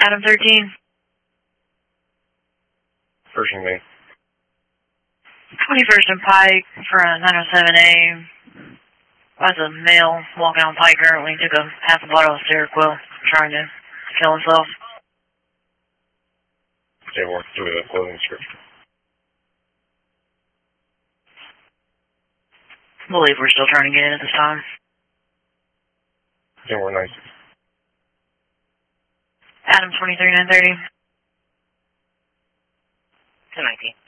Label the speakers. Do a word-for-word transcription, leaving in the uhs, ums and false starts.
Speaker 1: Adam thirteen.
Speaker 2: Pershing me.
Speaker 1: twenty-first and Pike for a nine oh seven A. That's a male walking on Pike currently. Took a half a bottle of Seroquel, trying to kill himself.
Speaker 2: Okay, we're through the clothing description.
Speaker 1: I believe we're still trying to get in at this time.
Speaker 2: Okay, we're nice.
Speaker 1: Adam twenty-three nine thirty.
Speaker 3: two nineteen.